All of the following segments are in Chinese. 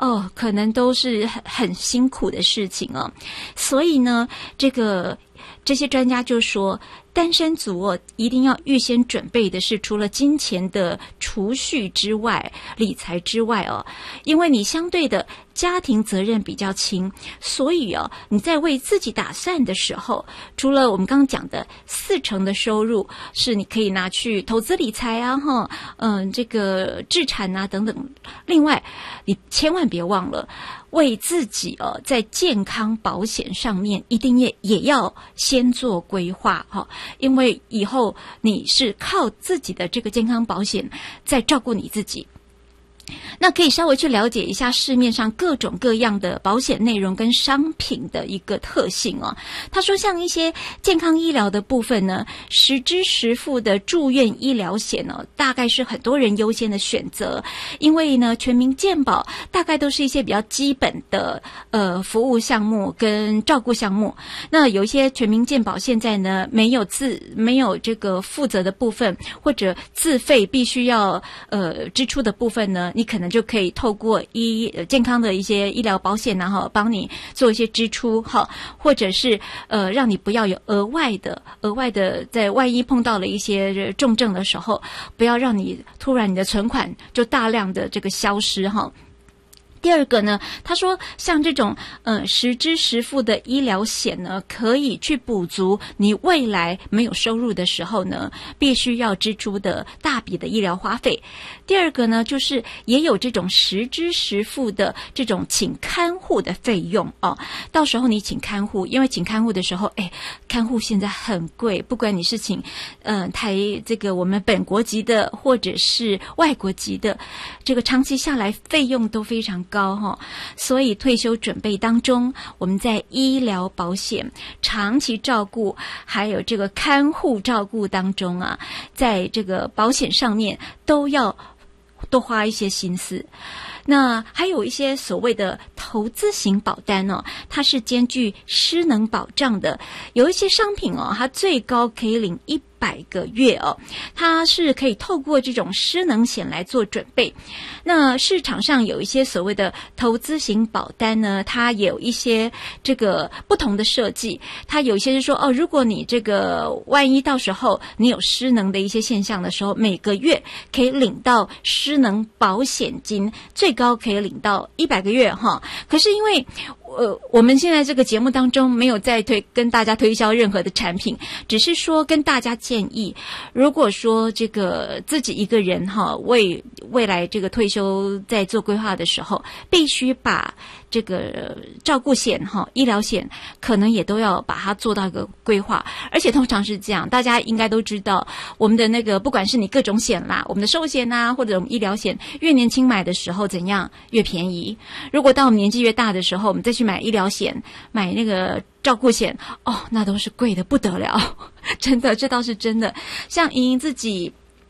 可能都是很辛苦的事情哦。所以呢，这些专家就说，单身族一定要预先准备的是，除了金钱的储蓄之外，理财之外因为你相对的家庭责任比较轻，所以你在为自己打算的时候，除了我们刚刚讲的40%的收入是你可以拿去投资理财啊，这个置产啊等等，另外你千万别忘了为自己在健康保险上面一定也要先做规划因为以后你是靠自己的这个健康保险在照顾你自己。那可以稍微去了解一下市面上各种各样的保险内容跟商品的一个特性他说像一些健康医疗的部分呢，实支实付的住院医疗险大概是很多人优先的选择，因为呢全民健保大概都是一些比较基本的服务项目跟照顾项目。那有一些全民健保现在呢没有这个负责的部分，或者自费必须要支出的部分呢，你可能就可以透过健康的一些医疗保险帮你做一些支出或者是让你不要有额外的在万一碰到了一些重症的时候，不要让你突然你的存款就大量的这个消失第二个呢，他说像这种实支实付的医疗险呢，可以去补足你未来没有收入的时候呢必须要支出的大笔的医疗花费。第二个呢，就是也有这种实支实付的这种请看护的费用到时候你请看护，因为请看护的时候看护现在很贵，不管你是请这个我们本国籍的或者是外国籍的，这个长期下来费用都非常高所以退休准备当中，我们在医疗保险、长期照顾还有这个看护照顾当中在这个保险上面都要多花一些心思。那还有一些所谓的投资型保单它是兼具失能保障的，有一些商品它最高可以领100个月它是可以透过这种失能险来做准备。那市场上有一些所谓的投资型保单呢，它也有一些这个不同的设计，它有一些是说如果你这个万一到时候你有失能的一些现象的时候，每个月可以领到失能保险金，最高可以领到100个月可是因为我们现在这个节目当中没有在跟大家推销任何的产品，只是说跟大家建议，如果说这个自己一个人为未来这个退休在做规划的时候，必须把这个照顾险医疗险可能也都要把它做到一个规划。而且通常是这样，大家应该都知道，我们的那个不管是你各种险啦，我们的寿险或者我们医疗险，越年轻买的时候怎样越便宜，如果到我们年纪越大的时候，我们再去买医疗险买那个照顾险那都是贵的不得了真的，这倒是真的。像莹莹自己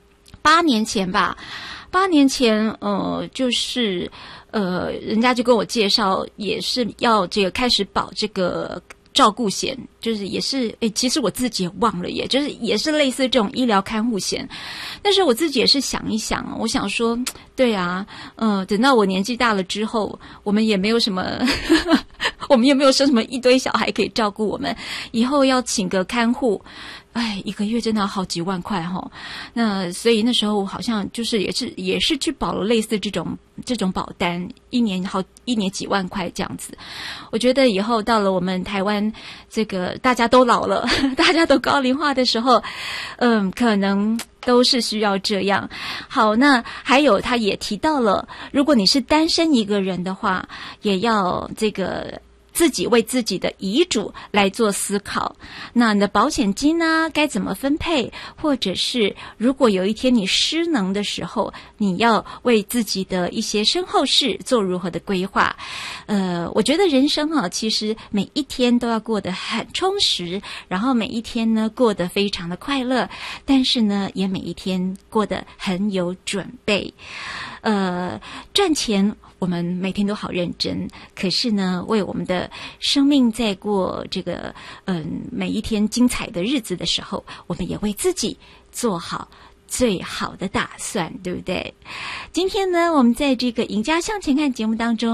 8年前就是人家就跟我介绍，也是要这个开始保这个照顾险，就是也是其实我自己也忘了就是也是类似这种医疗看护险。但是我自己也是想一想，我想说对啊，等到我年纪大了之后，我们也没有什么我们也没有生什么一堆小孩可以照顾我们，以后要请个看护一个月真的要好几万块那所以那时候好像就是也是去保了类似这种保单，一年几万块这样子。我觉得以后到了我们台湾这个大家都老了大家都高龄化的时候可能都是需要这样。好，那还有他也提到了，如果你是单身一个人的话，也要这个自己为自己的遗嘱来做思考。那你的保险金呢该怎么分配，或者是如果有一天你失能的时候，你要为自己的一些身后事做如何的规划。我觉得人生其实每一天都要过得很充实，然后每一天呢过得非常的快乐，但是呢也每一天过得很有准备。赚钱我们每天都好认真，可是呢为我们的生命在过这个每一天精彩的日子的时候，我们也为自己做好最好的打算，对不对？今天呢我们在这个赢家向前看节目当中